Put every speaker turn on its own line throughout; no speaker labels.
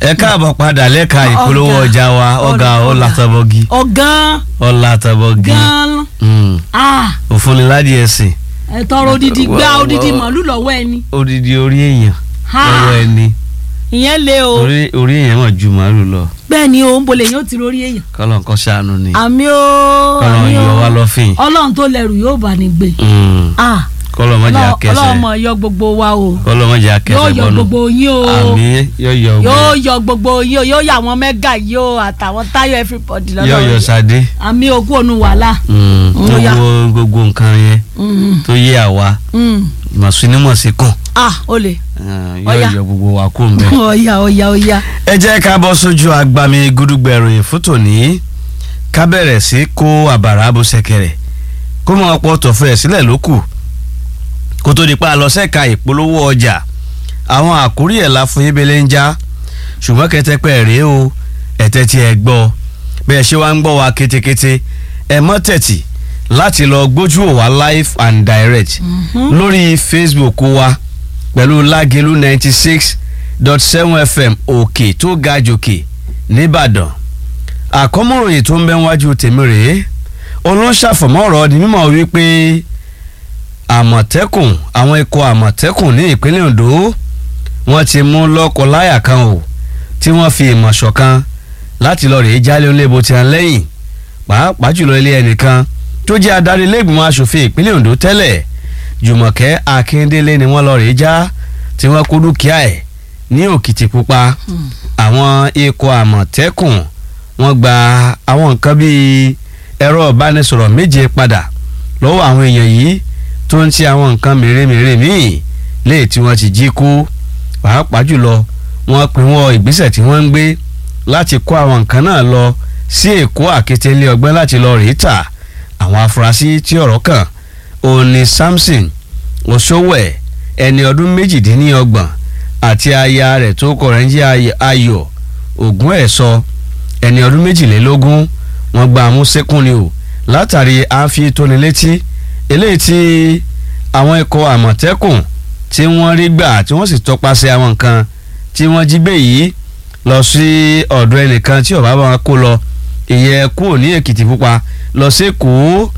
ẹ káàbọ̀ padà lẹ́ka ìpolówó ọjà wa ọ̀gá ọ̀làtàbọ̀gì. ọ̀làtàbọ̀gì. òfúniládì ẹ̀sìn.
ẹ tọrọ odidi gbá odidi màálù lọ́wọ́ ẹni.
odidi orí èèyàn lọ́wọ́ ẹni.
ìyẹn lé o.
orí èèyàn mà ju màálù lọ.
bẹ́ẹ̀ ni o ń bolè yóò ti rórí èèyàn.
kọ́lọ̀ nǹkan ṣàánú ni.
àmì o.
kọ́lọ̀ yọ wá lọ́fìn.
ọlọ́run tó lẹ́rù yóò bá ní gbé.
kọ́lọ̀ má jẹ́ akẹ́sẹ̀.
ọlọ́run mọ̀ yọ gbogbo wa o.
kọ́lọ̀ má jẹ́ akẹ́sẹ̀ bọ́nu.
yóò yọ gbogbo yín o.
àmín
yóò yọ gbogbo yín o yóò yà àwọn mẹ́gà yìí o àtàwọn táyọ̀ everybody lọ́dọ̀.
yóò yọ sadé.
àmì ogún ònú wàhálà.
gbogbo nǹkan yẹn tó yé àwa màsúnímọ̀sí kàn.
o lè.
yóò yọ gbogbo wa kó mbẹ.
ọ̀ya.
ẹ jẹ́ ká bọ́ sójú agbami gúdúgbẹ̀rù ìfótò ní ká bẹ̀rẹ̀ sí kó àbàrà bó ṣẹ̀kẹ̀rẹ̀ kó mọ ọ̀pọ̀ tọ̀fẹ́ sílẹ̀ lókù kó tó di pa lọ sẹ́ka ìpolówó ọjà àwọn àkórí ẹ̀ la fún yín bẹ́lẹ́ ń já ṣùgbọ́n kẹtẹpẹ́ rèé o ẹ̀tẹ́ tí ẹ gbọ́ bẹ́ẹ̀ ṣé wàá ń gbọ́ wa kétékété ẹ mọ́ tẹ̀tì láti lọ gbójú ò wá live and direct lórí Facebook wa pẹ̀lú Lágelú 96.7 FM òkè tó ga jòkè nìbàdàn àkọ́mọ̀ròyìn tó ń bẹ wájú tèmi rèé olóńṣàfọ̀mọ́ ọ̀rọ̀ di mímọ̀ wípé àmọ̀tẹ́kùn àwọn ikọ̀ àmọ̀tẹ́kùn ní ìpínlẹ̀ Ondo wọ́n ti mú lọ́kọ-láyà kan o tí wọ́n fi ìmọ̀ ṣọ̀kan láti lọ rèé jálẹ̀ onílébo tí a ń lẹ́yìn pàápàá jùlọ ilé ẹnìkan tó jẹ́ adarí ilé-ìgbìmọ̀ asòfin ìpínlẹ̀ Ondo tẹ́lẹ̀ Jùmọ̀kẹ́ Akíndélé ni wọ́n lọ rèé já tí wọ́n kó dúkìá ẹ̀ ní Òkìtìpupa àwọn ikọ̀ àmọ̀tẹ́kùn wọ́n gba àwọn nǹkan bíi ẹ̀rọ ìbánisọ̀rọ̀ 7 padà lọ́wọ́ àwọn èèyàn yìí tó ń ti àwọn nǹkan mèremère míì léè tí wọ́n ti jí kó pàápàá jùlọ wọ́n pinwọ́ ìgbésẹ̀ tí wọ́n ń gbé láti kó àwọn nǹkan náà lọ sí Èkó àkété ilé ọgbẹ́ láti lọ rèé tà àwọn afurasí tí ọ̀rọ̀ kàn òní Samson Oṣowẹ̀ ẹni ọdún 28 àti aya rẹ̀ tó kọ rẹ̀ ń jẹ́ Ayọ̀ Ògúnẹ̀sọ ẹni ọdún 22 wọ́n gba àmúṣẹ́kùn ni o látàrí àfi tónilétí eléyìí tí àwọn ikọ̀ àmọ̀tẹ́kùn tí wọ́n rí gbà tí wọ́n sì tọpasẹ̀ àwọn nǹkan tí wọ́n jí gbé yìí lọ sí ọ̀dọ̀ ẹnìkan tí ọ̀bá wọn kó lọ ìyẹn kúrò ní Èkìtìpupa lọ sí Èkó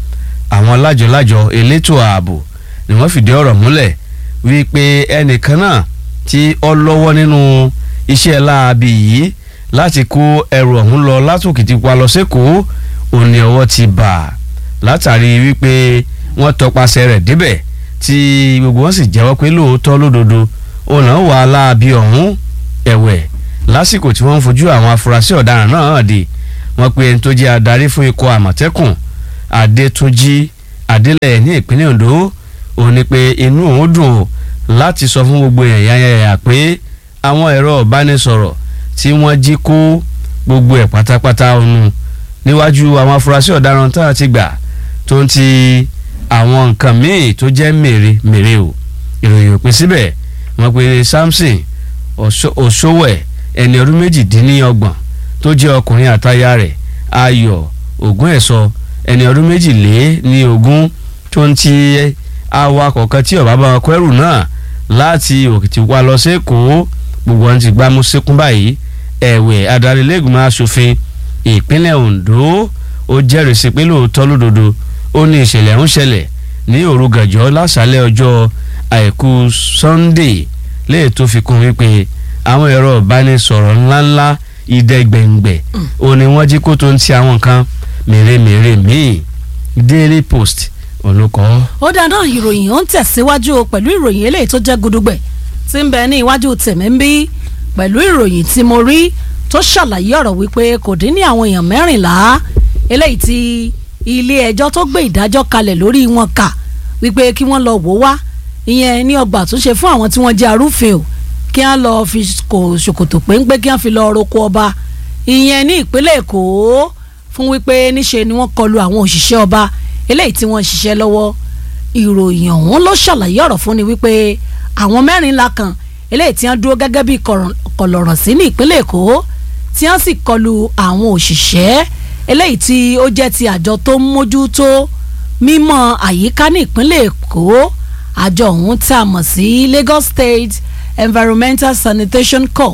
àwọn lájọlájọ elétò ààbò ni wọ́n fìdí ọ̀rọ̀ múlẹ̀ wípé ẹnìkan náà tí ó lọ́wọ́ nínú iṣẹ́ láabi yìí láti kó ẹrù ọ̀hún lọ látòkìtìpupa lọ sí Èkó òní ọwọ́ ti bà látàrí wípé wọ́n tọpasẹ̀ rẹ̀ débẹ̀ tí gbogbo wọn sì jẹ́wọ́ pé lóòótọ́ lódodo ọ̀nà wà láabi ọ̀hún ẹ̀wẹ̀ lásìkò tí wọ́n ń fojú àwọn afurasí ọ̀daràn náà hàn dé wọ́n pe ẹni tó jẹ́ adarí fún ikọ̀ àmọ̀tẹ́kùn Adétúnjí Adélẹ̀ ní ìpínlẹ̀ Ondo òun ni pé inú òun dùn ó láti sọ fún gbogbo èèyàn yẹn pé àwọn ẹ̀rọ ìbánisọ̀rọ̀ tí wọ́n jí kó gbogbo ẹ̀ pátápátá ọ̀nù níwájú àwọn afurasí ọ̀daràn tá a ti gbà tó ń ti àwọn nǹkan míì tó jẹ́ mèremère o ìròyìn òpin síbẹ̀ wọ́n pe Samson Oṣowẹ̀ ẹni ọdún 28 tó jẹ́ ọkùnrin àtaya rẹ̀ Ayọ̀ Ògúnẹ̀sọ ẹni ọdún 22 tó ń ti awakọ̀ kan tí ọ̀bá bá wọn kó ẹrù náà láti Òkìtìpupa lọ sí Èkó gbogbo wọn ti gbámú síkún báyìí ẹ̀wẹ̀ adarí ilé-ìgbìmọ̀ asòfin ìpínlẹ̀ Ondo ó jẹ́rìí sí pé lóòótọ́ lódodo ó ní ìṣẹ̀lẹ̀ ń ṣẹlẹ̀ ní òru gànjọ́ lásàálẹ̀ ọjọ́ àìkú Sunday léè tó fi kún wípé àwọn ẹ̀rọ ìbánisọ̀rọ̀ ńláńlá ìdẹ́gbẹ̀ngbẹ̀ ó ní wọ́n jí kó tó ń ti àwọn nǹkan mèremère míì Daily Post olùkọ́.
ó dáná ìròyìn ó ń tẹ̀síwájú pẹ̀lú ìròyìn eléyìí tó jẹ́ gudugbẹ̀ tí ń bẹ ní iwájú tèmi ń bí pẹ̀lú ìròyìn tí mo rí tó ṣàlàyé ọ̀rọ̀ wípé kò dín ní àwọn èèyàn 14 eléyìí tí ilé ẹjọ́ tó gbé ìdájọ́ kalẹ̀ lórí wọn kà wípé kí wọ́n lọ wò wá ìyẹn ní ọgbà àtúnṣe fún àwọn tí wọ́n jẹ́ arúfin o kí wọ́n lọ fi ṣòkòtò péńpé kí wọ́n fi lọ roko ọba ìyẹn ní ìpínlẹ̀ Èkó fún wípé níṣe ni wọ́n kọlu àwọn òṣìṣẹ́ ọba eléyìí tí wọ́n ṣiṣẹ́ lọ́wọ́ ìròyìn ọ̀hún ló ṣàlàyé ọ̀rọ̀ fún ni wípé àwọn 14 kan eléyìí tí wọ́n dúró gẹ́gẹ́ bí kọ̀lọ̀rọ̀ sí ní ìpínlẹ̀ Èkó tí wọ́n sì kọlu àwọn òṣìṣẹ́ eléyìí tí ó jẹ́ ti àjọ tó ń mójútó mímọ́ àyíká ní ìpínlẹ̀ Èkó àjọ ọ̀hún tí a mọ̀ sí Lagos State Environmental Sanitation Corps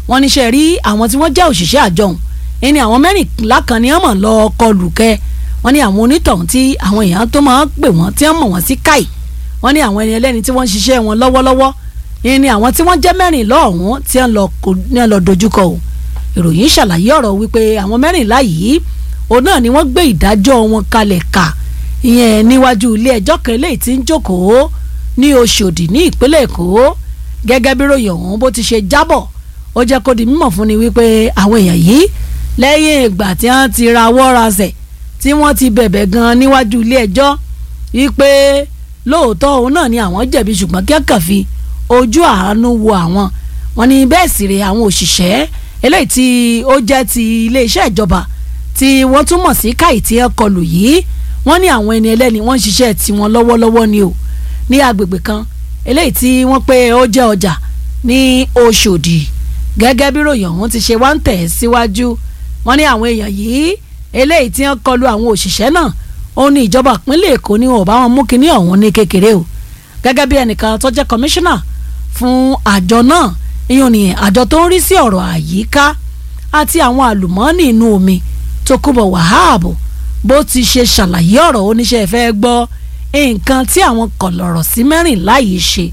wọ́n níṣẹ́ rí àwọn tí wọ́n jẹ́ òṣìṣẹ́ àjọ ọ̀hún ẹni àwọn mẹ́rìnlá kan ní wọ́n mọ̀ lọ kọlù kẹ́ wọ́n ní àwọn onítọ̀hún tí àwọn èèyàn tó máa ń pè wọ́n tí wọ́n mọ̀ wọ́n sí káì wọ́n ní àwọn ẹni ẹlẹ́ni tí wọ́n ń ṣiṣẹ́ wọn lọ́wọ́lọ́wọ́ ni àwọn tí wọ́n jẹ́ mẹ́rìnlá ọ̀hún tí wọ́n lọ dojúkọ o ìròyìn ṣàlàyé ọ̀rọ̀ wípé àwọn mẹ́rìnlá yìí òun náà ni wọ́n gbé ìdájọ́ wọn kalẹ̀ kà ìyẹn níwájú ilé ẹjọ́ kan eléyìí tí ń jókòó ní Òṣòdì ní ìpínlẹ̀ Èkó gẹ́gẹ́ bí ròyìn ọ̀hún bó ti ṣe jábọ̀ ó jẹ́ kó di mímọ̀ fún ni wípé àwọn èèyàn yìí lẹ́yìn ìgbà tí wọ́n ti rawọ́ rasẹ̀ tí wọ́n ti bẹ̀bẹ̀ gan níwájú ilé ẹjọ́ wípé lóòótọ́ òun náà ni àwọn jẹ̀bi ṣùgbọ́n kẹ́kàn fi ojú àánú wo àwọn wọn ní bẹ́ẹ̀ sì rè àwọn òṣìṣẹ́ eléyìí tí ó jẹ́ ti iléeṣẹ́ ìjọba tí wọ́n tún mọ̀ sí káìtì ẹ̀kọlù yìí wọ́n ní àwọn ẹni ẹlẹ́ni wọ́n ń ṣiṣẹ́ tiwọn lọ́wọ́lọ́wọ́ ni o ní agbègbè kan eléyìí tí wọ́n pé ó jẹ́ ọjà ní Òṣòdì gẹ́gẹ́ bí ròyìn ọ̀hún ti ṣe wá ń tẹ̀ síwájú wọ́n ní àwọn èèyàn yìí eléyìí tí wọ́n kọlu àwọn òṣìṣẹ́ náà ó ní ìjọba ìpínlẹ̀ Èkó ni wọn ò bá wọn mú kinní ọ̀hún ní kékeré o gẹ́gẹ́ bí ẹnìkan tó jẹ́ kọmíṣánná fún àjọ náà ìyẹn ni àjọ tó ń rí sí ọ̀rọ̀ àyíká àti àwọn àlùmọ́ọ́nì inú omi Tókunbọ̀ Wahab bó ti ṣe ṣàlàyé ọ̀rọ̀ oníṣẹ́ fẹ́ gbọ́ nǹkan tí àwọn kọ̀lọ̀rọ̀ sí mẹ́rìnlá yìí ṣe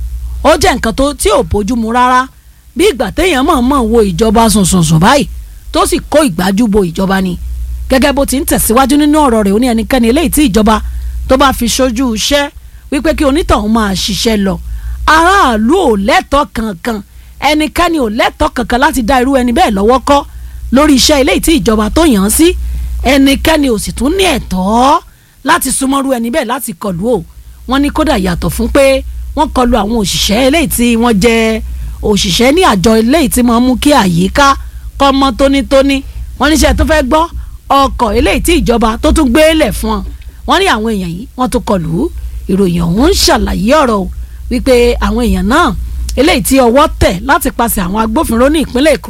ó jẹ́ nǹkan tí ò bójúmu rárá bí ìgbà téèyàn mọ̀ wo ìjọba sùnsùnsùn báyìí tó sì kó ìgbájú bo ìjọba ni gẹ́gẹ́ bó ti ń tẹ̀síwájú nínú ọ̀rọ̀ rẹ̀ ó ní ẹnikẹ́ni eléyìí tí ìjọba tó bá fi ṣojú iṣẹ́ wípé kí onítọ̀hún máa ṣiṣẹ́ lọ aráàlú ò lẹ́tọ̀ọ́ kankan ẹnikẹ́ni ò lẹ́tọ̀ọ́ kankan láti dá irú ẹni bẹ́ẹ̀ lọ́wọ́ kọ́ lórí iṣẹ́ eléyìí tí ìjọba tó yàn án sí ẹnikẹ́ni ò sì tún ní ẹ̀tọ́ láti súnmọ́rú ẹni bẹ́ẹ̀ láti kọlù o wọ́n ní kódà yàtọ̀ fún pé wọ́n kọlù àwọn òṣìṣẹ́ eléyìí tí wọ́n jẹ́ òṣìṣẹ́ ní àjọ eléyìí tí wọ́n mú kí àyíká kó mọ́ tónítóní wọ́n níṣẹ́ tó fẹ́ gbọ́ ọkọ̀ eléyìí tí ìjọba tó tún gbé lẹ̀ fún wọn wọ́n ní àwọn èèyàn yìí wọ́n tún kọlù ìròyìn ọ̀hún ń ṣàlàyé ọ̀rọ̀ wípé àwọn èèyàn náà eléyìí tí ọwọ́ tẹ̀ láti pàṣẹ àwọn agbófinró ní ìpínlẹ̀ Èkó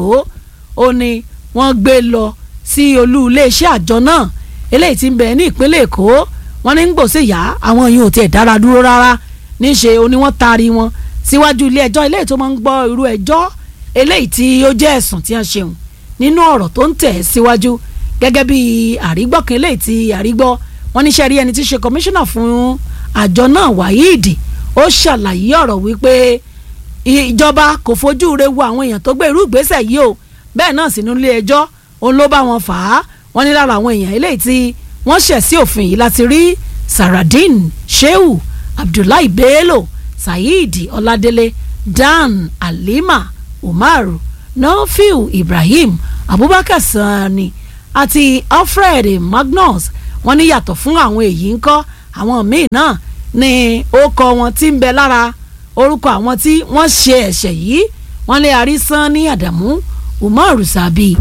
ó ní wọ́n gbé lọ sí olú iléeṣẹ́ àjọ náà eléyìí tí ń bẹ ní ìpínlẹ̀ Èkó wọ́n ní ń gbòsè yá àwọn yìí ò tiẹ̀ dára dúró rárá níṣe ó ní wọ́n taari wọn síwájú ilé ẹjọ́ eléyìí tó máa ń gbọ́ irú ẹjọ́ eléyìí tí ó jẹ́ ẹ̀sùn tí wọ́n ṣeun nínú ọ̀rọ̀ tó ń tẹ̀ síwájú gẹ́gẹ́ bí àrígbọ́kan eléyìí tí àrígbọ́ wọ́n níṣẹ́ rí ẹni tí ṣe kọmíṣánná fún àjọ náà Wáídì ó ṣàlàyé ọ̀rọ̀ wípé ìjọba kò fojú re wo àwọn èèyàn tó gbé irú ìgbésẹ̀ yìí o bẹ́ẹ̀ náà sínú ilé ẹjọ́ òun ló bá wọn fà á wọ́n ní lára àwọn èèyàn eléyìí tí wọ́n ṣẹ̀ sí òfin yìí láti rí Saradin Shehu Abdullahi Bello Saheed Ọládélé Dan Alima Umaru Nafiu Ibrahim Abubakar Sani àti Alfred Magnus wọ́n ní yàtọ̀ fún àwọn èyí ńkọ́ àwọn míì náà ní orúkọ wọn tí ń bẹ lára orúkọ àwọn tí wọ́n ṣe ẹ̀ṣẹ̀ yìí wọ́n lé Arísán ní Adamu Umaru Sabi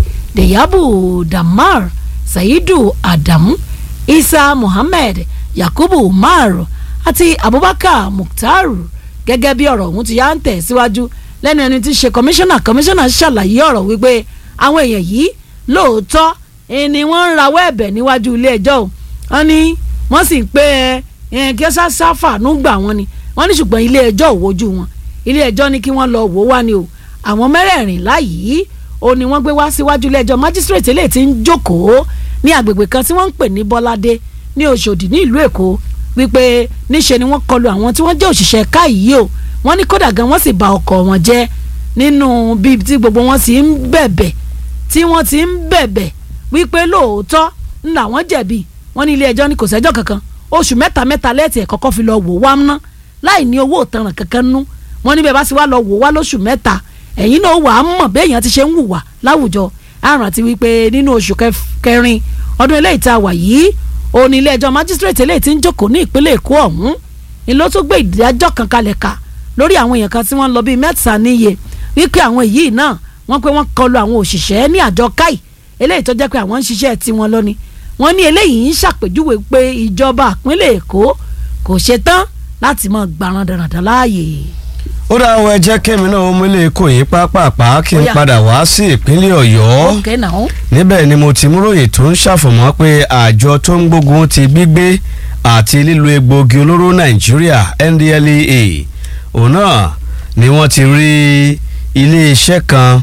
Deyabu Damar Saidu Adamu Isa Muhammed Yakubu Umaru àti Abubakar Mukhtaru gẹ́gẹ́ bí ọ̀rọ̀ ọ̀hún ti yá ń tẹ̀ síwájú lẹ́nu ẹni tí ṣe kọmíṣánná ṣàlàyé ọ̀rọ̀ wípé àwọn èèyàn yìí lóòótọ́ ni wọ́n ń rawọ́ ẹ̀bẹ̀ níwájú ilé ẹjọ́ o wọ́n ní wọ́n sì ń pé kí ó sáfàánú gbà wọ́n ni wọ́n ní ṣùgbọ́n ilé ẹjọ́ ò wojú wọn ilé ẹjọ́ ní kí wọ́n lọ wò wá ni o àwọn mẹ́rẹ̀ẹ̀rìnlá yìí ó ní wọ́n gbé wá síwájú ilé ẹjọ́ májísírèètì eléyìí tí ń jókòó ní agbègbè kan tí wọ́n ń pè ní Bọ́ládé ní Òṣòdì ní ìlú Èkó wípé níṣe ni wọ́n kọlu àwọn tí wọ́n jẹ́ òṣìṣẹ́ ká yìí o wọ́n ní kódà gan wọ́n sì bà ọkọ̀ wọn jẹ́ nínú bíi tí gbogbo wọn sì ń bẹ̀bẹ̀ tí wọ́n ti ń bẹ̀bẹ̀ wípé lóòótọ́ ńlá wọn jẹ̀bi wọ́n ní ilé ẹjọ́ ní kò sẹ́jọ́ kankan oṣù mẹ́ta lẹ́ẹ̀tì ẹ̀ kọ́kọ́ fi lọ wò wá ná láì ní owó ìtanràn kankan nú wọ́n ní bẹ́ẹ̀ bá sì wá lọ wò wá lóṣù mẹ́ta ẹ̀yin náà wà á mọ̀ béèyàn ti ṣe ń hùwà láwùjọ àrùn àti wípé nínú oṣù kẹrin ọdún eléyìí tá a wà yìí òun ní ilé ẹjọ́ májísírèètì eléyìí tí ń jókòó ní ìpínlẹ̀ Èkó ọ̀hún ni ló tún gbé ìdájọ́ kan kalẹ̀ ká lórí àwọn èèyàn kan tí wọ́n lọ bíi mẹ́ta níye wípé àwọn èyí náà wọ́n pé wọ́n kọlu àwọn òṣìṣẹ́ ní àjọ káì eléyìí tó jẹ́ pé àwọn ń ṣiṣẹ́ tiwọn lọ ni wọ́n ní eléyìí ń ṣàpèjúwe pé ìjọba ìpínlẹ̀ Èkó kò ṣetán láti máa gbaran dandan láàyè.
ó dá àwọn ẹjẹ́ kẹ́mi náà mú ilé Èkó yìí pápápá kí n padà wá sí ìpínlẹ̀ Ọ̀yọ́ níbẹ̀ ni mo ti múròyìn tó ń ṣàfọ̀mọ́ pé àjọ tó ń gbógun ti gbígbé àti lílo egbòogi olóró Nàìjíríà NDLEA òun náà ni wọ́n ti rí iléeṣẹ́ kan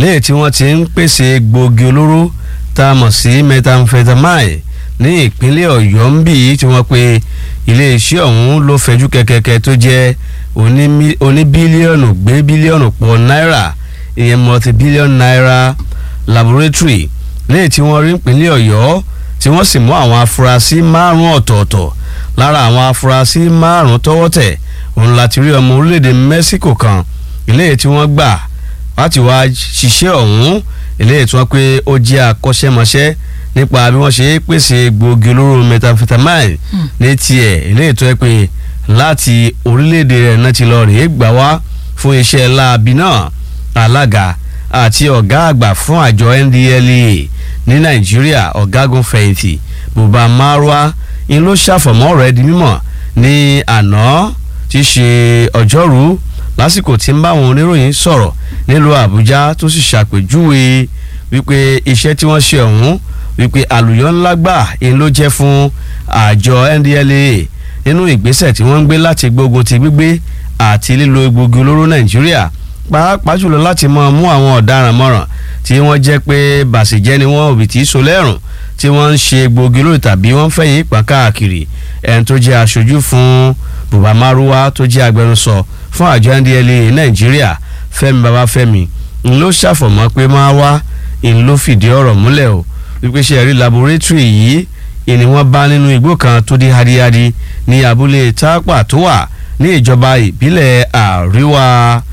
lẹ́yìn tí wọ́n ti ń pèsè egbòogi olóró tá a mọ̀ sí methamphetamine ní ìpínlẹ̀ ọ̀yọ́ ń bì tí wọ́n pe iléeṣẹ́ ọ̀hún ló fẹ̀jú kẹ̀kẹ́kẹ́ tó jẹ́ oní bílíọ̀nù gbé bílíọ̀nù pọ̀ náírà ìyẹn multi-billion naira laboratory lẹ́yìn tí wọ́n rí ìpínlẹ̀ ọ̀yọ́ tí wọ́n sì mú àwọn afurasí 5 ọ̀tọ̀ọ̀tọ̀ lára àwọn afurasí 5 tọ́wọ́ tẹ̀ òun láti rí ọmọ orílẹ̀-èdè Mexico kan eléyìí tí wọ́n gbà láti wá ṣiṣẹ́ ọ̀hún eléyìí tí wọ́n pé ó jẹ́ akọ́ṣẹ́mọṣẹ́ nípa bí wọ́n ṣe pèsè egbòogi olóró methamphetamine ní tiẹ̀ eléyìí tó yẹ pé láti orílẹ̀-èdè rẹ̀ náà ti lọ rèé gbà wá fún iṣẹ́ láabi náà alága àti ọ̀gá àgbà fún àjọ NDLEA ní Nàìjíríà ọ̀gágun fẹ̀yìntì Buba Marwa ń ló ṣàfọ̀mọ́ rẹ̀ di mímọ̀ ní àná tí í ṣe ọjọ́rú lásìkò tí ń bá àwọn oníròyìn sọ̀rọ̀ nílùú Àbújá tó sì ṣàpèjúwe wípé iṣẹ́ tí wọ́n ṣe ọ̀hún wípé àlùyọ ńlá gbà ń ló jẹ́ fún àjọ NDLEA nínú ìgbésẹ̀ tí wọ́n ń gbé láti gbógun ti gbígbé àti lílo egbògi olóró Nàìjíríà pàápàá jùlọ láti máa mú àwọn ọ̀daràn mọ̀ràn tí wọ́n jẹ́ pé bàṣẹ̀jẹ́ ni wọ́n òbí tí í so lẹ́rùn tí wọ́n ń ṣe egbògi olóró tàbí wọ́n ń fẹ̀yìn ìpàn káàkiri ẹni tó jẹ́ aṣojú fún Buba Marwa tó jẹ́ agbẹnusọ fún àjọ NDLEA Nàìjíríà Fẹ́mi Babáfẹ́mi ń ló ṣàfọ̀mọ́ pé Marwa ń ló fìdí ọ̀rọ̀ múlẹ̀ o wípé ṣe rí laboratory yìí ìní wọ́n bá nínú igbó kan tó di hadihadi ní abúlé Tápà tó wà ní ìjọba ìbílẹ̀ àríwá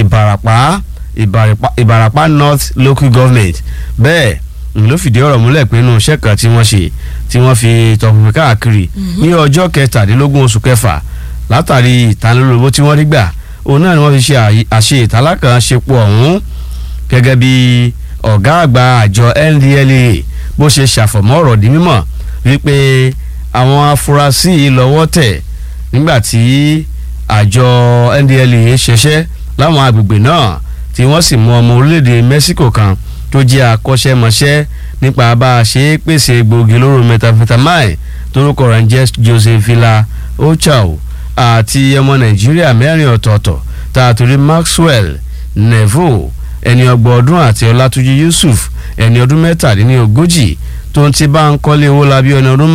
Ìbàràpá North Local Government bẹ́ẹ̀ ló fìdí ọ̀rọ̀ múlẹ̀ pé inú iṣẹ́ kan tí wọ́n ṣe tí wọ́n fi tọpinpin káàkiri ní ọjọ́ 17 oṣù kẹfà látàrí ìtanilólobó tí wọ́n rí gbà òun náà ni wọ́n fi ṣe àṣe ìtàlákànṣepọ̀ ọ̀hún gẹ́gẹ́ bí ọ̀gá àgbà àjọ NDLEA bó ṣe ṣàfọ̀mọ́ ọ̀rọ̀ di mímọ̀ wípé àwọn afurasí lọ́wọ́ tẹ̀ nígbà tí àjọ NDLEA ṣẹṣẹ́ láwọn agbègbè náà tí wọ́n sì mú ọmọ orílẹ̀-èdè Mexico kan tó jẹ́ akọ́ṣẹ́mọṣẹ́ nípa bá a ṣe pèsè egbògi olóró methamphetamine torúkọ rẹ̀ ń jẹ́ Josephila Ochao àti ọmọ Nàìjíríà 4 ọ̀tọ̀ọ̀tọ̀ tá a torí Maxwell Nevo ẹni 30 ọdún àti Ọlátúnjí Yusuf ẹni ọdún 43 tó ń ti bá ń kọ́lé owó labí ọ̀nà ọdún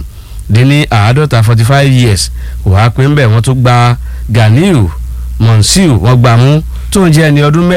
45 years wàá pé ń bẹ̀ wọ́n tó gba Ganiu Monsiu wọ́n gbà mú tó ń jẹ́ ẹni ọdún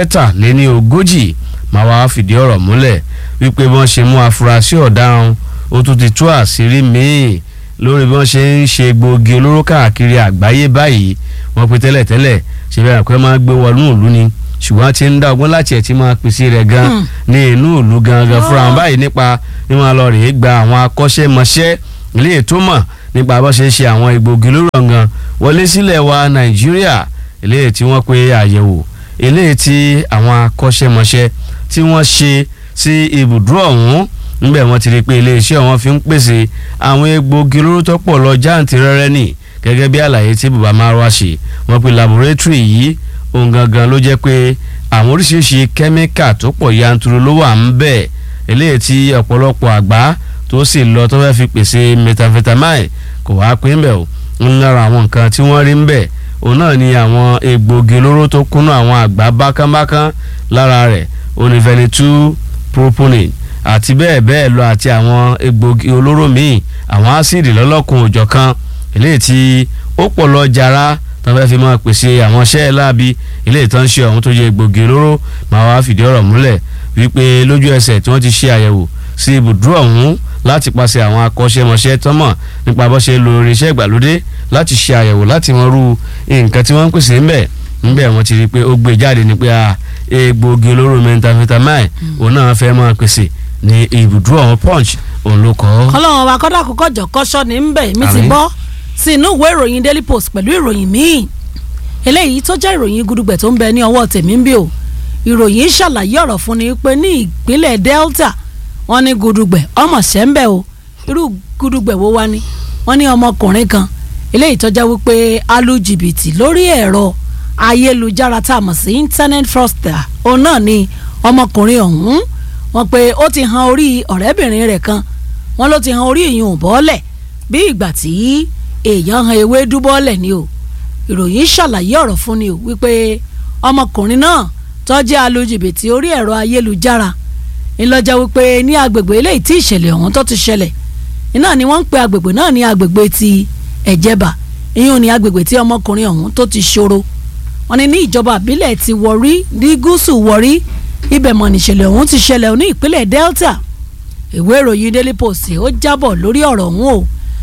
43 máa wá fìdí ọ̀rọ̀ múlẹ̀ wípé bí wọ́n ṣe mú afurasí ọ̀daràn ó tún ti tú àṣírí míì lórí bí wọ́n ṣe ń ṣe egbòogi olóró káàkiri àgbáyé báyìí wọ́n pe tẹ́lẹ̀tẹ́lẹ̀ ṣe bẹ́ẹ̀ pé máa gbé wọnú ìlú ni ṣùgbọ́n ti ń dá ọgbọ́n láti ẹ̀ tí máa pèsè rẹ̀ gan ní inú ìlú gangan fúnra wọn báyìí nípa bí wọ́n lọ rèé gba àwọn akọ́ṣẹ́mọṣẹ́ ilé ètò mọ̀ nípa bó ṣe ń ṣe àwọn egbòogi olóró gan wọlé sílẹ̀ wa Nàìjíríà ilé tí wọ́n pe àyẹ̀wò ilé tí àwọn akọ́ṣẹ́mọṣẹ́ tí wọ́n ṣe sí ibùdó ọ̀hún níbẹ̀ wọ́n ti rí pé iléeṣẹ́ wọn fi ń pèsè àwọn egbòogi olóró tó pọ̀ lọ jáǹtìrẹrẹ nì gẹ́gẹ́ bí àlàyé tí Buba Marwa ṣe wọ́n pe laboratory yìí ohun gangan ló jẹ́ pé àwọn oríṣiríṣi kẹ́míkà tó pọ̀ yanturu ló wà ń bẹ̀ eléyìí tí ọ̀pọ̀lọpọ̀ àgbá tó sì lọ tó fẹ́ fi pèsè methamphetamine kò wá pín bẹ̀ o ń lára àwọn nǹkan tí wọ́n rí ń bẹ̀ òun náà ni àwọn egbòogi olóró tó kúnnú àwọn àgbá bákánbákán lára rẹ̀ onífẹ̀nitú proponine àti bẹ́ẹ̀ bẹ́ẹ̀ lọ àti àwọn egbòogi olóró míì àwọn ásíìdì lọ́lọ́kun òjọ̀kan eléyìí tí ó pọ̀ lọ jara tó fẹ́ fi máa pèsè àwọn iṣẹ́ láabi eléyìí tó ń ṣe ọ̀hún tó jẹ́ egbòogi olóró máa wá fìdí ọ̀rọ̀ múlẹ̀ wípé lójú ẹsẹ̀ tí wọ́n ti ṣe àyẹ̀wò sí ibùdó ọ̀hún láti pàṣẹ àwọn akọ́ṣẹ́mọṣẹ́ tọ́mọ̀ nípa bó ṣe lo irinṣẹ́ ìgbàlódé láti ṣe àyẹ̀wò láti mọ irú nǹkan tí wọ́n ń pèsè ńbẹ̀ wọ́n ti rí i pé ó gbé jáde ní pé egbòogi olóró methamphetamine òun náà fẹ́ máa pèsè ní ibùdó ọ̀hún Punch òun ló kọ́.
Ọlọ́run wa kọ́dà kọ́kọ́ jọ kọ́ṣọ́ ní ńbẹ̀ mi ti gbọ́ sí inú ìwé ìròyìn Daily Post pẹ̀lú ìròyìn míì eléyìí tó jẹ́ ìròyìn gudugbẹ̀ tó ń bẹ ní ọwọ́ tèmi ń bí o ìròyìn ṣàlàyé ọ̀rọ̀ fún ni pé ní ìpínlẹ̀ Delta wọ́n ní gudugbẹ̀ ọmọ ṣẹ́ńbẹ̀ o irú gudugbẹ̀ wo wá ní wọ́n ní ọmọkùnrin kan eléyìí tó jẹ́ wípé alu jìbìtì lórí ẹ̀rọ ayélujára tá a mọ̀ sí internet fraudster òun náà ni ọmọkùnrin ọ̀hún wọ́n pé ó ti han orí ọ̀rẹ́bìnrin rẹ̀ kan wọ́n ló ti han orí ìyún bọ́ọ̀lẹ̀ bí ìgbà tí èèyàn han ewédú bọ́ọ̀lẹ̀ ni o ìròyìn ṣàlàyé ọ̀rọ̀ fún ni o wípé ọmọkùnrin náà tó jẹ́ alujìbìtì orí ẹ̀rọ ayélujára ńlọ́jà wípé ní agbègbè eléyìí tí ìṣẹ̀lẹ̀ ọ̀hún tó ti ṣẹlẹ̀ iná ni wọ́n ń pe agbègbè náà ní agbègbè ti ẹ̀jẹ̀bà ìyún ní agbègbè tí ọmọkùnrin ọ̀hún tó ti ṣòro wọ́n ní ìjọba àbílẹ̀ ti Warri ní gúúsù Warri ibẹ̀ mọ̀ níṣẹ̀lẹ̀ ọ̀hún ti ṣẹlẹ̀ ní ìpínlẹ̀ Delta ìwé ìròyìn Daily Post ó jábọ̀ lórí ọ̀rọ̀ ọ̀hún o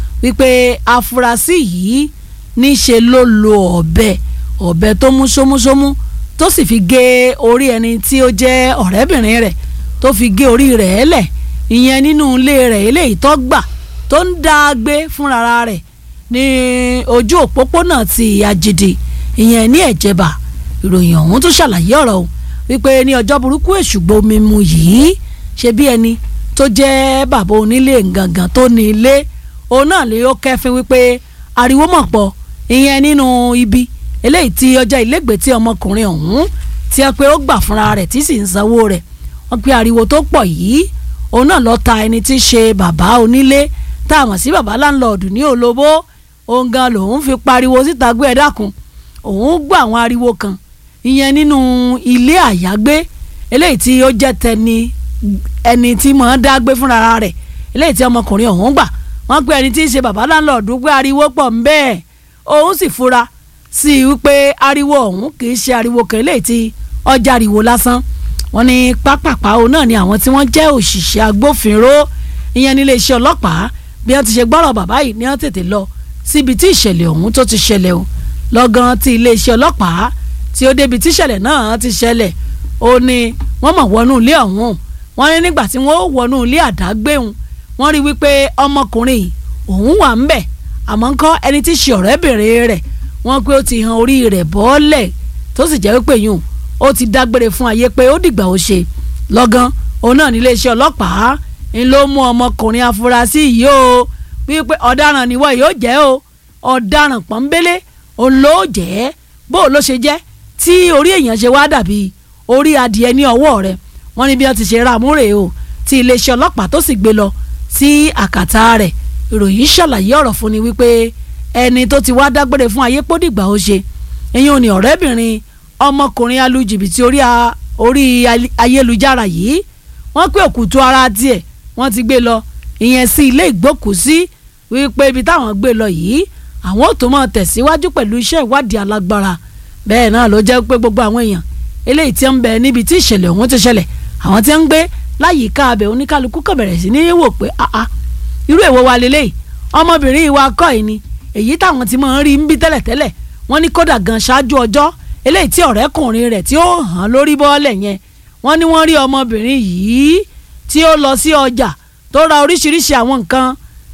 wípé afurasí yìí níṣe ló lo ọ̀bẹ tó mú ṣómúṣómú tó sì fi gé orí ẹni tí ó jẹ́ ọ̀rẹ́bìnrin rẹ̀ tó fi gé orí rẹ̀ lẹ̀ ìyẹn nínú ilé rẹ̀ eléyìí tó gbà tó ń dá gbé fúnra rẹ̀ ní ojú òpópónà ti Àjìdì ìyẹn ní Ẹ̀jẹ̀bà ìròyìn ọ̀hún tó ṣàlàyé ọ̀rọ̀ o wípé ní ọjọ́ burúkú èṣùgbọ́ omi mu yìí ṣe bí ẹni tó jẹ́ bàbá onílé gangan tó ní ilé òun náà lè ó kẹ́fín wípé ariwo mọ̀ pọ̀ ìyẹn nínú ibi eléyìí tí ọjà ilégbèé tí ọmọkùnrin ọ̀hún tí a pé ó gbà fúnra rẹ̀ tí sì ń sanwó rẹ̀ wọ́n pe ariwo tó pọ̀ yìí òun náà lọ́ọ́ ta ẹni tí í ṣe bàbá onílé tá a mọ̀ sí bàbá láńlọ́ọ̀dù ní Olóbó òun gan lòun fi pariwo síta gbé ẹ dákun òun gbọ́ àwọn ariwo kan ìyẹn nínú ilé àyágbé eléyìí tí ó jẹ́ tẹni ẹni tí mọ̀ ń dá gbé fúnra rẹ̀ eléyìí tí ọmọkùnrin ọ̀hún gbà wọ́n pe ẹni tí í ṣe bàbá láńlọ́ọ̀dù gbé ariwo pọ̀ ń bẹ́ẹ̀ òun sì fura sí i wípé ariwo ọ̀hún kì í ṣe ariwo kan eléyìí tí ọjà ariwo lásán wọ́n ní pápápá òun náà ni àwọn tí wọ́n jẹ́ òṣìṣẹ́ agbófinró ìyẹn nílé iṣẹ́ ọlọ́pàá bí wọ́n ti ṣe gbọ́rọ̀ bàbá yìí ni wọ́n tètè lọ síbi tí ìṣẹ̀lẹ̀ ọ̀hún tó ti ṣẹlẹ̀ o lọ́gán tí ilé iṣẹ́ ọlọ́pàá tí ó débi tí ìṣẹ̀lẹ̀ náà ti ṣẹlẹ̀ ó ní wọ́n mọ̀ wọnú ilé ọ̀hún wọ́n ní nígbà tí wọ́n wọnú ilé àdágbéhùn wọ́n rí wípé ọmọkùnrin òun wà ń bẹ̀ àmọ́ ńkọ́ ẹni tí ṣe ọ̀rẹ́bìnrin rẹ̀ wọ́n pé ó ti han orí rẹ̀ bọ́ọ̀lẹ̀ tó sì jẹ́ wípé yùn ó ti dágbére fún ayé pé ó dìgbà ó ṣe lọ́gán òun náà nílé iṣẹ́ ọlọ́pàá ń ló mú ọmọkùnrin afurasí yìí o wípé ọ̀daràn níwọ̀ yóò jẹ́ o ọ̀daràn pọ́nbélé òun ló jẹ́ bó ló ṣe jẹ́ tí orí èèyàn ṣe wá dàbí orí adìẹ ní ọwọ́ rẹ̀ wọ́n ní bí wọ́n ti ṣe ra àmúrè o tí iléeṣẹ́ ọlọ́pàá tó sì gbé lọ sí àkàtà rẹ̀ ìròyìn ṣàlàyé ọ̀rọ̀ fún ni wípé ẹni tó ti wá dágbére fún ayé pódìgbà ó ṣe ìyẹn ò ní ọ̀rẹ́bìnrin ọmọkùnrin alujìbìtì orí ayélujára yìí wọ́n pé òkùtù ara tiẹ̀ wọ́n ti gbé lọ ìyẹn sí ilé ìgbókùsí wípé ibi táwọn gbé lọ yìí àwọn ò tó máa tẹ̀síwájú pẹ̀lú iṣẹ́ ìwádìí alágbára bẹ́ẹ̀ náà ló jẹ́ pé gbogbo àwọn èèyàn eléyìí tí ń bẹ níbi tí ìṣẹ̀lẹ̀ ọ̀hún ti ṣẹlẹ̀ àwọn tí ń gbé láyìíká abẹ oníkálukú kàn bẹ̀rẹ̀ sí ní wò pé irú èwo wa lélẹ́yìí ọmọbìnrin wa kọ́ ẹ̀ ni èyí táwọn ti máa ń rí ń bí tẹ́lẹ̀tẹ́lẹ̀ wọ́n ní kódà gan ṣáájú ọjọ́ eléyìí tí ọ̀rẹ́kùnrin rẹ̀ tí ó hàn lórí bọ́ọ̀lẹ̀ yẹn wọ́n ní wọ́n rí ọmọbìnrin yìí tí ó lọ sí ọjà tó ra oríṣiríṣi àwọn nǹkan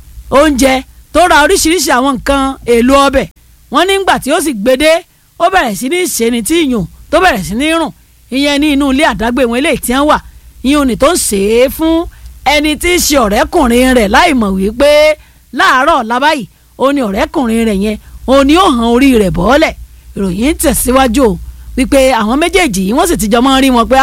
oúnjẹ tó ra oríṣiríṣi àwọn nǹkan èlò ọbẹ̀ wọ́n nígbà tí ó sì gbédé ó bẹ̀rẹ̀ sí ní ṣeni tí ìyùn tó bẹ̀rẹ̀ sí ní rùn ìyẹn ní inú ilé àdágbé wọn eléyìí tí wọ́n wà ìyẹn ní tó ń ṣe é fún ẹni tí í ṣe ọ̀rẹ́kùnrin rẹ̀ láì mọ̀ wípé láàárọ̀ lábáyìí ó ní ọ̀rẹ́kùnrin rẹ̀ yẹn ó ní ó hàn orí rẹ̀ bọ́ọ̀lẹ̀ ìròyìn tẹ̀síwájú wípé àwọn méjèèjì yìí wọ́n sì ti jọ mọ́ rí wọn pé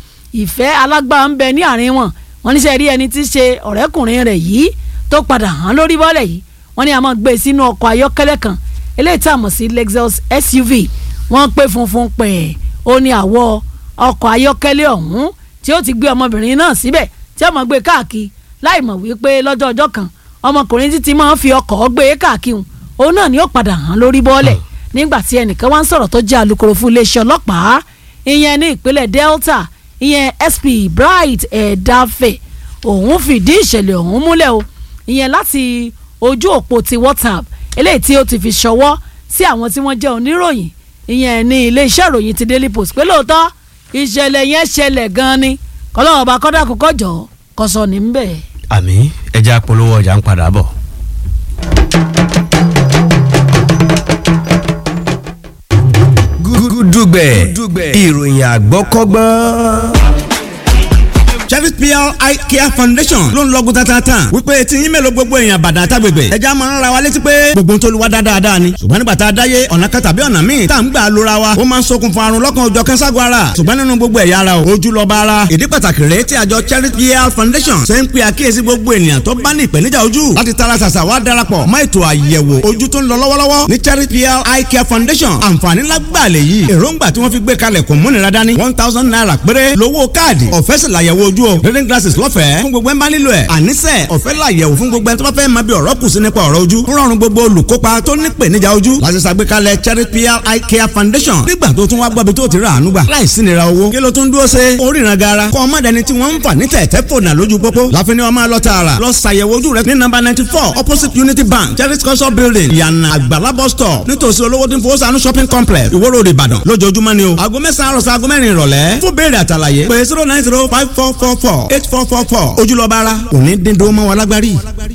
ìfẹ́ alágbá ń bẹ ní àárín wọn wọ́n níṣẹ́ rí ẹni tí í ṣe ọ̀rẹ́kùnrin rẹ̀ yìí tó padà hàn lórí bọ́ọ̀lẹ̀ yìí wọ́n ní a máa gbé sínú ọkọ̀ ayọ́kẹ́lẹ́ kan eléyìí tá a mọ̀ sí Lexus SUV wọ́n pé funfun pẹ̀ ó ní àwọ̀ ọkọ̀ ayọ́kẹ́lẹ́ ọ̀hún tí ó ti gbé ọmọbìnrin náà síbẹ̀ tí ó máa gbé káàkiri láì mọ̀ wípé lọ́jọ́ ọjọ́ kan ọmọkùnrin títí máa ń fi ọkọ̀ gbé káàkiri òun náà ni ó padà hàn lórí bọ́ọ̀lẹ̀ nígbà tí ẹnìkan wá ń sọ̀rọ̀ tó jẹ́ alukoro fún iléeṣẹ́ ọlọ́pàá ìyẹn ní ìpínlẹ̀ Delta ìyẹn SP Bright Edafe òun fìdí ìṣẹ̀lẹ̀ ọ̀hún múlẹ̀ o ìyẹn láti ojú òpó ti WhatsApp eléyìí tí ó ti fi ṣọwọ́ sí àwọn tí wọ́n jẹ́ oníròyìn ìyẹn ní iléeṣẹ́ ìròyìn ti Daily Post pé lóòótọ́ ìṣẹ̀lẹ̀ yẹn ṣẹlẹ̀ gan-an ni kọ́lọ́wọ́ bá kọ́dà kọ́kọ́ jọ kọ́sọ́ ní ń bẹ̀.
àmì ẹja polówó ọjà ń padà bọ̀.
Gúdúgbẹ̀ ìròyìn àgbọ́kọ́gbọ́n. Chevy PR Eye Care Foundation ló ń lọ́gùn tatatan wípé tí yín mélòó gbogbo èèyàn bàdàn àtàgbègbè ẹja máa ń ra wa létí pé gbogbo ń tolúwa dáadáa ni ṣùgbọ́n nígbà tá a dáyé ọ̀nà kan tàbí ọ̀nà míì tá à ń gbà lóra wa ó máa ń ṣokùnfà àrùn lọ́kàn òjọ̀ kẹ́sàgọ́ ara ṣùgbọ́n nínú gbogbo ẹ̀yà ara ojú lọ́ba ara ìdí pàtàkì rèé tí àjọ Charity PR Foundation ṣe ń pe àkíyèsí gbogbo ènìyàn tó bá ní ìpèníjà ojú láti tara ṣàṣà wá darapọ̀ mọ́ ètò àyẹ̀wò ojú tó ń lọ lọ́wọ́lọ́wọ́ ní Charity PR Eye Care Foundation àǹfààní lágbàlẹ̀ yìí èròǹgbà tí wọ́n fi gbé kalẹ̀ kò múnira dání 1,000 naira péré lówó káàdì ọ̀fẹ́ sì làyẹ̀wò ojú o reading glasses lọ́fẹ̀ẹ́ fún gbogbo ẹ̀ ń bá nílò ẹ̀ àníṣe ọ̀fẹ́ làyẹ̀wò fún gbogbo ẹ̀ tó bá fẹ́ máa bí ọ̀rọ̀ kù sí nípa ọ̀rọ̀ ojú rọrùn gbogbo olùkópa tó ní ìpèníjà ojú láti ṣàgbékalẹ̀ Charity PR Eye Care Foundation nígbà tó tún wá gbọ́bi tó ti rà àánú gbà láìsí nira owó kí ló tún dúró ṣe oríran gara kọ́ ọmọdéni tí wọ́n ń fà ní tẹ̀tẹ̀ fònà lójú pópó láfin ni wọ́n máa lọ tààrà lọ ṣàyẹ̀wò ojú rẹ ní nọ́mbà 94 opposite Unity Bank Charity culture building ìyànà àgbàlá bus stop nítòsí olówó tí ń fowó sànú shopping complex Ìwó Road Ìbàdàn lójoojúmọ́ ni o aago mẹ́sàn-án àròsọ aago mẹ́rin ìrọ̀lẹ́ fún béèrè àtàlàyé pé 09054448444 ojúlọ́ba ara òní dídó mọ́ wa lágbárí.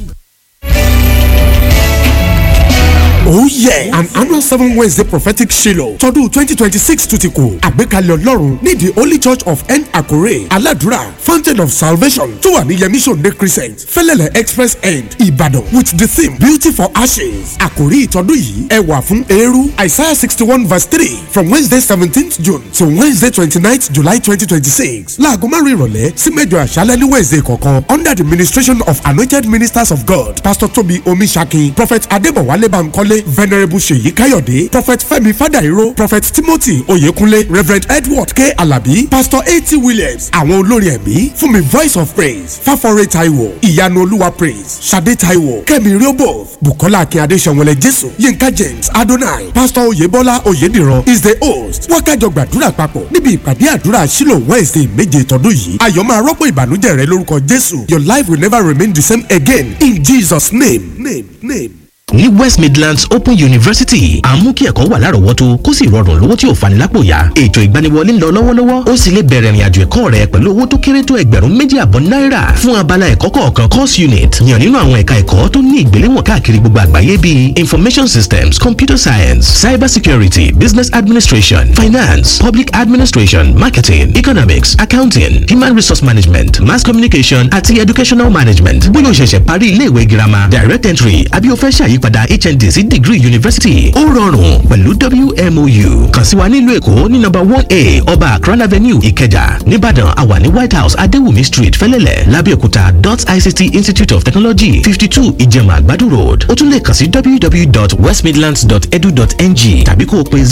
Oh yeah! An annual 7 Wednesday prophetic Shiloh tọdún 2026 tún ti kù. Àgbékalẹ̀ Ọlọ́run ní the Holy Church of N Akure Aladura Fountain of Salvation tó wà ní Yemi Sunday Crescent Fẹ́lẹ́lẹ̀ Express End Ìbàdàn with the theme Beauty for Ashes. Àkòrí ìtọ́dún yìí ẹwà fún eérú Isaiah 61 verse 3 from Wednesday 17th June to Wednesday 29th July 2026. Láago márùn-ún ìrọ̀lẹ́ sí mẹ́jọ àṣálẹ́ ní Wednesday kọ̀ọ̀kan under the ministration of anointed ministers of God Pastor Tobi Omisaki Prophet Adébọ̀wálé Bankole Venerable Ṣèyí Káyọ̀dé Prophet Fẹ́mi Fádàíró Prophet Timothy Oyèkúnlé Reverend Edward K. Alabi Pastor A.T. Williams àwọn olórin ẹ̀mí fún mi Voice of Praise Fáfọ́rẹ́ Táíwò Ìyanu Olúwa Praise Ṣadé Táíwò Kẹ́mi Riobo Bukola Akínyadé Ṣẹ̀wọ̀lẹ̀ Jésù Yínká James Adonai Pastor Oyèbọ́lá Oyèdìran is the host wákàjọ gbàdúrà papọ̀ níbi ìpàdé àdúrà Shiloh Wednesday méje tọdún yìí ayọ̀ máa rọ́pò ìbànújẹ́ rẹ lórúkọ Jésù Your life will never remain the same again in Jesus' name.
ní West Midlands Open University à ń mú kí ẹ̀kọ́ wà lárọ̀ọ́wọ́tó kó sì rọrùn lówó tí ò fani lápò yá ètò ìgbaniwọlé ń lọ lọ́wọ́lọ́wọ́ ó sì lè bẹ̀rẹ̀ ìrìnàjò ẹ̀kọ́ rẹ pẹ̀lú owó tó kéré tó $2,500 náírà fún abala ẹ̀kọ́ kọ̀ọ̀kan course unit yàn nínú àwọn ẹ̀ka ẹ̀kọ́ tó ní ìgbéléwọ̀n káàkiri gbogbo àgbáyé bíi Information Systems Computer Science Cyber Security Business Administration Finance Public Administration Marketing Economics Accounting Human Resource Management Mass Communication àti Educational Management bóyá o ṣẹ̀ṣẹ̀ parí ilé ìwé girama Direct Entry àbí o fẹ́ ṣàyípadà HND sí degree university ó rọrùn pẹ̀lú WMOU kàn sí wa nílùú Èkó ní number 1A Ọba Akran Avenue Ìkẹjà Nìbàdàn àwa ní White House Adéwùmí Street Fẹ́lẹ́lẹ̀ Lábẹ́òkúta ICT Institute of Technology 52 Ìjẹ̀mà Àgbàdo Road ó tún lè kàn sí www.westmidlands.edu.ng tàbí kó o pè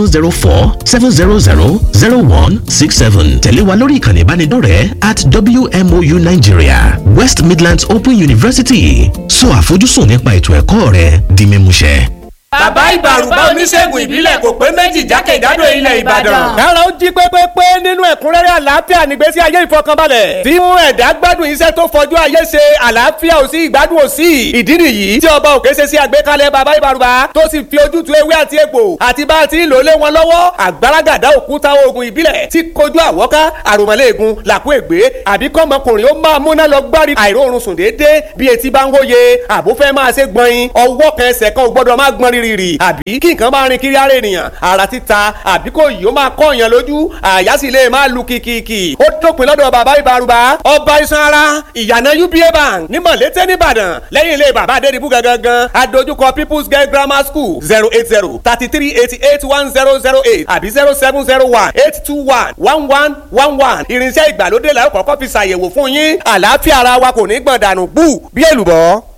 0704-700-0167 tẹ̀lé wa lórí ìkànnì ìbánidọ́rẹ̀ẹ́ @WMOU Nigeria West Midlands Open University sọ àfojúsùn nípa ètò ẹ̀kọ́ rẹ di mímúṣẹ.
Bàbá Ìbàrùbá oníṣègùn ìbílẹ̀ kò pé méjì jákèjádò ilẹ̀ Ìbàdàn.
Kára ó jí pépépé nínú ẹ̀kúnrẹ́rẹ́ àlàáfíà nígbésí ayé ìfọkànbalẹ̀. Tí mú ẹ̀dá gbádùn iṣẹ́ tó fọjú ayé ṣe àlàáfíà ò sí ìgbádùn ò sí. Ìdí nìyí tí ọba òkè ṣe sí àgbékalẹ̀ bàbá Ìbàrùbá tó sì fi ojútùú ewé àti egbò àti bá a ti ń lò lé wọn lọ́wọ́. Àgbàràgàdá òkúta oògùn ìbílẹ̀ tí kojú àwọ́ká àròmọ̀lẹ́ẹ̀gùn làkú ègbé àbí kọ́mọkùnrin ó máa múná lọ gbárí àìróorun sùn déédéé bí etí bá ń hóye àbúfẹ́ máa ṣe gbọ̀nyin ọwọ́ kan ẹsẹ̀ kan ò gbọ́dọ̀ máa gbọ́n rírì àbí kí nǹkan máa rin kiri ara ènìyàn ara títa àbí kò yìí ó máa kọ́ èèyàn lójú àyà sì lè máa lu kìkìkì ó dópin lọ́dọ̀ bàbá Ìbàrùbá ọba iṣan ara ìyànà UBA bank ní Mọ̀lété nìbàdàn lẹ́yìn ilé bàbá Adédìbú gangan adójúkọ People's Girl Grammar School 080-3388-1008 àbí 0701-821-1111 irinṣẹ́ ìgbàlódé la ó kọ́kọ́ fi ṣàyẹ̀wò fún yín àlàáfíà ara wa kò ní gbọ̀n dànù bú bí èlùbọ́.